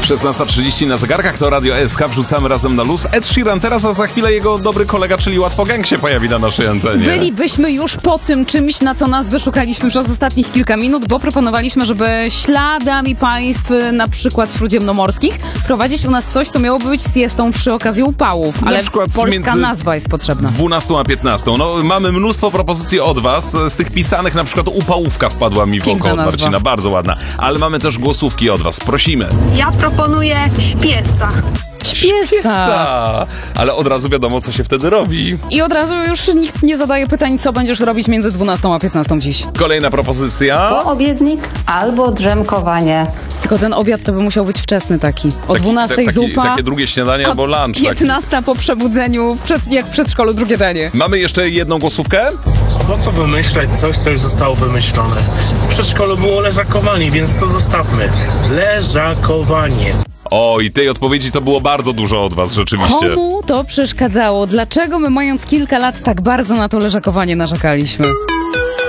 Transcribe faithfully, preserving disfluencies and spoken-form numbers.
szesnasta trzydzieści na zegarkach, to Radio S K, wrzucamy razem na luz. Ed Sheeran teraz, a za chwilę jego dobry kolega, czyli Łatwo Gang się pojawi na naszej antenie. Bylibyśmy już po tym czymś, na co nas wyszukaliśmy przez ostatnich kilka minut, bo proponowaliśmy, żeby śladami państw, na przykład śródziemnomorskich, prowadzić u nas coś, co miałoby być siestą przy okazji upałów. Ale polska nazwa jest potrzebna. dwunastą a piętnastą. No, mamy mnóstwo propozycji od was. Z tych pisanych na przykład upałówka wpadła mi w oko od Marcina. Bardzo ładna. Ale mamy też głosówki od was. Prosimy. Ja proponuję śpiesta. Śpiesta. Ale od razu wiadomo, co się wtedy robi. I od razu już nikt nie zadaje pytań, co będziesz robić między dwunastą a piętnastą dziś. Kolejna propozycja. Poobiednik albo drzemkowanie. Tylko ten obiad to by musiał być wczesny taki. O taki, dwunastej taki, zupa. Takie drugie śniadanie albo lunch. piętnasta taki. Po przebudzeniu, przed, jak w przedszkolu, drugie danie. Mamy jeszcze jedną głosówkę? Po co wymyślać coś, co już zostało wymyślone? W przedszkolu było leżakowanie, więc to zostawmy. Leżakowanie. O, i tej odpowiedzi to było bardzo dużo od was, rzeczywiście. Komu to przeszkadzało? Dlaczego my, mając kilka lat, tak bardzo na to leżakowanie narzekaliśmy?